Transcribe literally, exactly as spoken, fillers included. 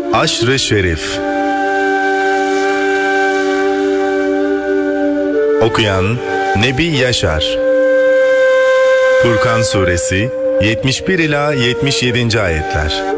Aşr-ı Şerif. Okuyan Nebi Yaşar. Furkan Suresi yetmiş bir ila yetmiş yedinci ayetler.